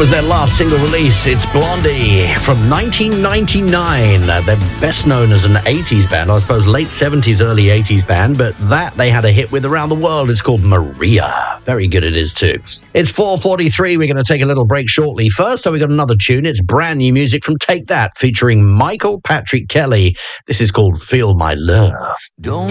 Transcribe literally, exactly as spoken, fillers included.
was their last single release. It's Blondie from nineteen ninety-nine. Uh, they're best known as an eighties band, I suppose late seventies, early eighties band, but that they had a hit with around the world. It's called Maria. Very good it is too. It's four forty-three. We're going to take a little break shortly. First, we got another tune. It's brand new music from Take That featuring Michael Patrick Kelly. This is called Feel My Love. Don't